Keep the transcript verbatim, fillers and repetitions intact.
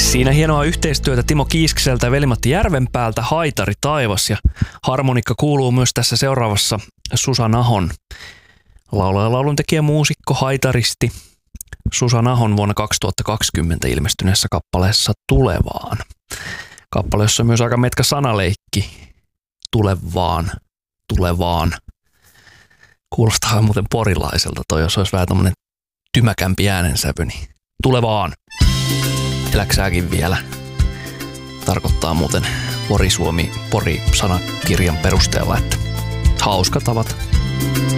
Siinä hienoa yhteistyötä Timo Kiiskiseltä ja Veli-Matti Järvenpäältä, Haitari taivas, ja harmonikka kuuluu myös tässä seuraavassa Susan Ahon. Laulaja, lauluntekijä, muusikko, haitaristi Susan Ahon vuonna kaksituhattakaksikymmentä ilmestyneessä kappaleessa Tulevaan. Kappale, jossa on myös aika metkä sanaleikki. Tulevaan, tulevaan. Kuulostaa muuten porilaiselta toi, jos olisi vähän tommonen tymäkämpi äänensävy, niin tulevaan. Eläksääkin vielä. Tarkoittaa muuten Pori-Suomi Pori-sanakirjan perusteella, että hauska tavat.